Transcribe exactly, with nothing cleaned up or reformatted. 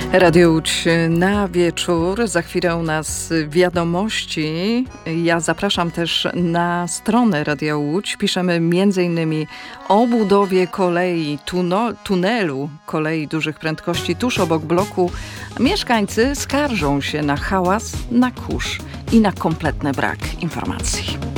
Radio Łódź na wieczór. Za chwilę u nas wiadomości. Ja zapraszam też na stronę Radia Łódź. Piszemy między innymi o budowie kolei, tuno, tunelu kolei dużych prędkości tuż obok bloku. Mieszkańcy skarżą się na hałas, na kurz i na kompletny brak informacji.